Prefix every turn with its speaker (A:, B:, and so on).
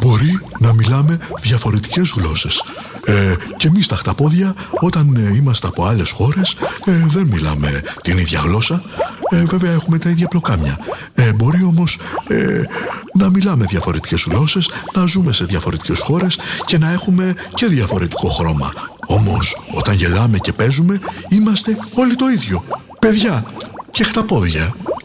A: μπορεί να μιλάμε διαφορετικές γλώσσες. Και εμείς τα χταπόδια, όταν είμαστε από άλλες χώρες, δεν μιλάμε την ίδια γλώσσα. Βέβαια έχουμε τα ίδια πλοκάμια. Μπορεί όμως να μιλάμε διαφορετικές γλώσσες, να ζούμε σε διαφορετικές χώρες και να έχουμε και διαφορετικό χρώμα. Όμως όταν γελάμε και παίζουμε, είμαστε όλοι το ίδιο. Παιδιά και χταπόδια.